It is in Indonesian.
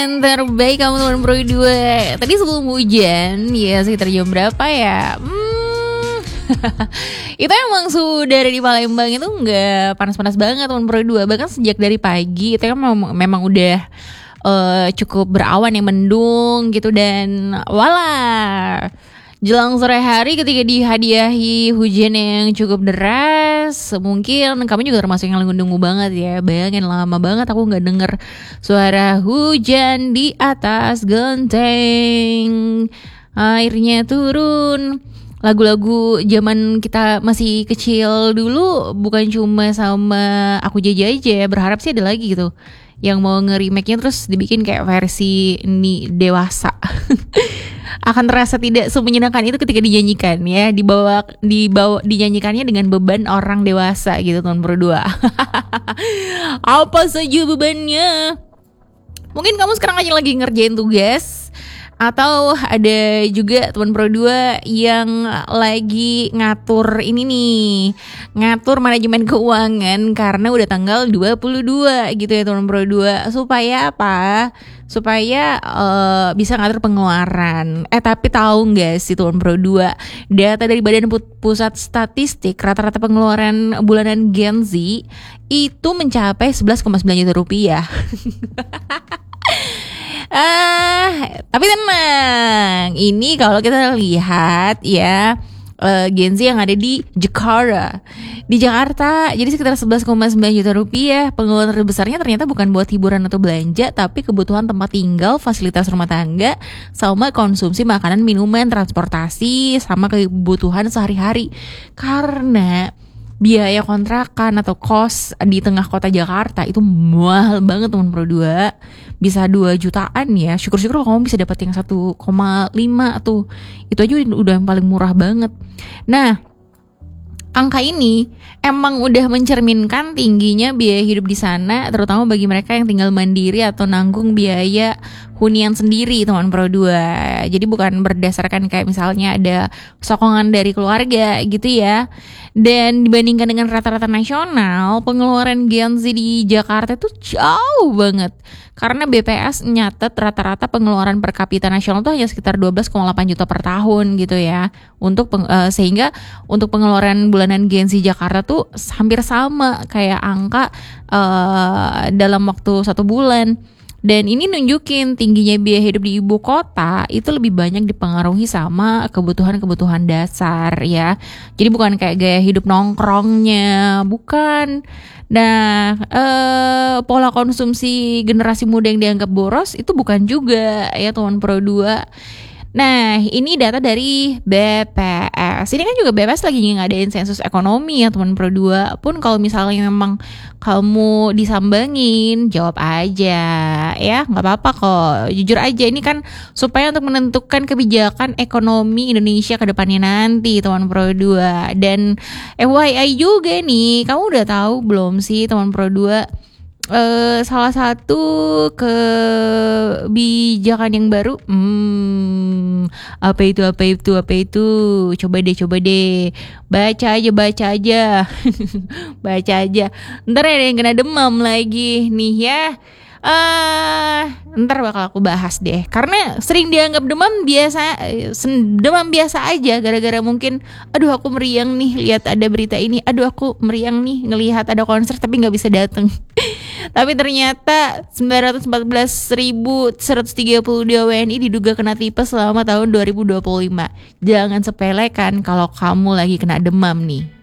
yang terbaik kamu teman Pro 2. Tadi sebelum hujan, ya sekitar jam berapa ya? Itu emang suhu udara di Palembang itu nggak panas-panas banget teman Pro 2. Bahkan sejak dari pagi itu kan memang udah cukup berawan yang mendung gitu. Dan wala jelang sore hari ketika dihadiahi hujan yang cukup deras, mungkin kami juga termasuk yang nunggu banget ya. Bayangin lama banget aku gak denger suara hujan di atas genteng, airnya turun. Lagu-lagu zaman kita masih kecil dulu bukan cuma sama Aku Jaja aja, berharap sih ada lagi gitu yang mau nge-remake-nya terus dibikin kayak versi ini dewasa. Akan terasa tidak semenyenangkan itu ketika dinyanyikan ya, dibawa dinyanyikannya dengan beban orang dewasa gitu teman berdua. Apa saja bebannya? Mungkin kamu sekarang lagi ngerjain tugas, atau ada juga teman Pro 2 yang lagi ngatur ini nih, ngatur manajemen keuangan karena udah tanggal 22 gitu ya teman Pro 2. Supaya apa? Supaya bisa ngatur pengeluaran. Tapi tahu nggak sih teman Pro 2, data dari Badan Pusat Statistik, rata-rata pengeluaran bulanan Gen Z itu mencapai 11,9 juta rupiah. Tapi tenang, ini kalau kita lihat ya, Gen Z yang ada di Jakarta. Di Jakarta, jadi sekitar 11,9 juta rupiah. Pengeluaran terbesarnya ternyata bukan buat hiburan atau belanja, tapi kebutuhan tempat tinggal, fasilitas rumah tangga, sama konsumsi makanan, minuman, transportasi, sama kebutuhan sehari-hari. Karena biaya kontrakan atau kos di tengah kota Jakarta itu mahal banget teman Pro 2. Bisa 2 jutaan ya. Syukur-syukur kalau kamu bisa dapat yang 1,5 tuh. Itu aja udah yang paling murah banget. Nah, angka ini emang udah mencerminkan tingginya biaya hidup di sana, terutama bagi mereka yang tinggal mandiri atau nanggung biaya hunian sendiri teman Pro 2. Jadi bukan berdasarkan kayak misalnya ada sokongan dari keluarga gitu ya. Dan dibandingkan dengan rata-rata nasional, pengeluaran Gen Z di Jakarta itu jauh banget. Karena BPS nyatet rata-rata pengeluaran per kapita nasional itu hanya sekitar 12,8 juta per tahun gitu ya. Sehingga untuk pengeluaran bulanan Gen Z Jakarta tuh hampir sama kayak angka dalam waktu 1 bulan. Dan ini nunjukin tingginya biaya hidup di ibu kota itu lebih banyak dipengaruhi sama kebutuhan-kebutuhan dasar ya. Jadi bukan kayak gaya hidup nongkrongnya, bukan. Nah, pola konsumsi generasi muda yang dianggap boros itu bukan juga ya teman Pro 2. Nah, ini data dari BPS. Ini kan juga BPS lagi ngadain sensus ekonomi ya teman Pro 2. Pun kalau misalnya memang kamu disambangin, jawab aja ya, nggak apa-apa kok. Jujur aja, ini kan supaya untuk menentukan kebijakan ekonomi Indonesia ke depannya nanti teman Pro 2. Dan FYI juga nih, kamu udah tahu belum sih teman Pro 2? Salah satu kebijakan yang baru, apa itu? Coba deh, baca aja. Baca aja. Ntar ada yang kena demam lagi nih ya. Ntar bakal aku bahas deh, karena sering dianggap demam biasa aja, gara-gara mungkin aduh aku meriang nih lihat ada berita ini, aduh aku meriang nih ngelihat ada konser tapi nggak bisa datang. Tapi ternyata 914.132 WNI diduga kena tipes selama tahun 2025. Jangan sepelekan kalau kamu lagi kena demam nih.